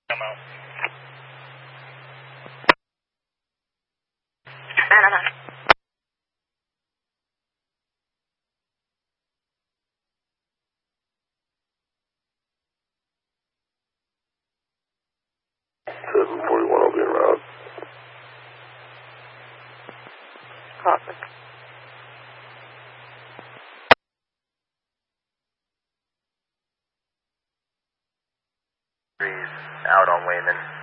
Come out. No. 741, I'll be around. Copy. Out on Wayman.